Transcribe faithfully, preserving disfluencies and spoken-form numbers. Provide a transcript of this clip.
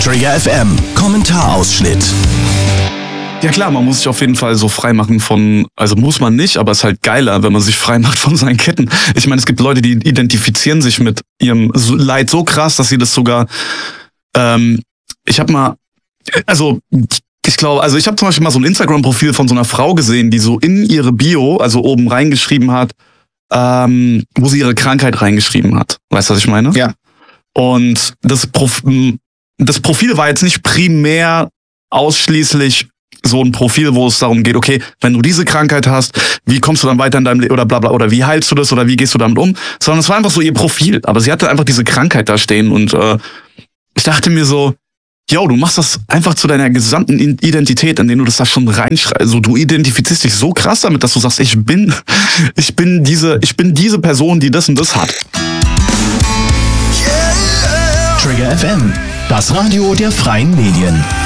Trigger F M, Kommentarausschnitt. Ja klar, man muss sich auf jeden Fall so frei machen von, also muss man nicht, aber es ist halt geiler, wenn man sich frei macht von seinen Ketten. Ich meine, es gibt Leute, die identifizieren sich mit ihrem Leid so krass, dass sie das sogar, ähm, ich habe mal, also ich glaube, also ich habe zum Beispiel mal so ein Instagram-Profil von so einer Frau gesehen, die so in ihre Bio, also oben reingeschrieben hat, ähm, wo sie ihre Krankheit reingeschrieben hat. Weißt du, was ich meine? Ja. Und das, Prof- das Profil war jetzt nicht primär ausschließlich so ein Profil, wo es darum geht, okay, wenn du diese Krankheit hast, wie kommst du dann weiter in deinem Leben oder bla bla, oder wie heilst du das oder wie gehst du damit um? Sondern es war einfach so ihr Profil. Aber sie hatte einfach diese Krankheit da stehen und äh, ich dachte mir so, yo, du machst das einfach zu deiner gesamten Identität, indem du das da schon reinschreibst. Also du identifizierst dich so krass damit, dass du sagst, ich bin, ich bin diese, ich bin diese Person, die das und das hat. Trigger F M, das Radio der freien Medien.